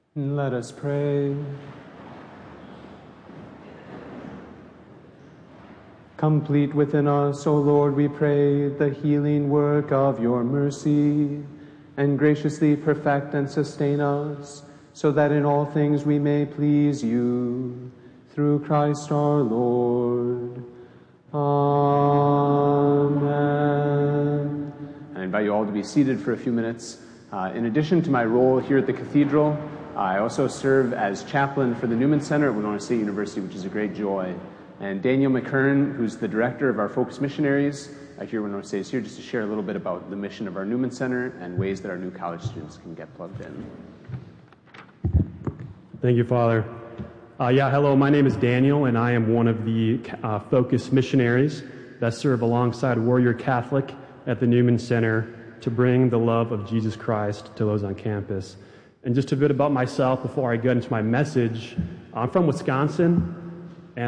Let us pray. Complete within us, O Lord, we pray, the healing work of your mercy, and graciously perfect and sustain us, so that in all things we may please you, through Christ our Lord. Amen. I invite you all to be seated for a few minutes. In addition to my role here at the Cathedral, I also serve as chaplain for the Newman Center at Winona State University, which is a great joy. And Daniel McKern, who's the director of our Focus Missionaries here at Winona State, is here just to share a little bit about the mission of our Newman Center and ways that our new college students can get plugged in. Thank you, Father. Hello, my name is Daniel, and I am one of the Focus Missionaries that serve alongside Warrior Catholic at the Newman Center to bring the love of Jesus Christ to those on campus. And just a bit about myself before I get into my message. I'm from Wisconsin.